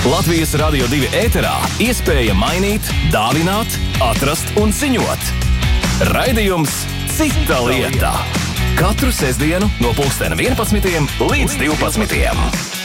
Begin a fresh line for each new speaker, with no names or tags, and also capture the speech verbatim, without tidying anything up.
Latvijas Radio divi ēterā iespēja mainīt, dāvināt, atrast un ziņot. Raidījums Cita lieta. Katru sestdienu no pulkstena vienpadsmitiem līdz divpadsmitiem.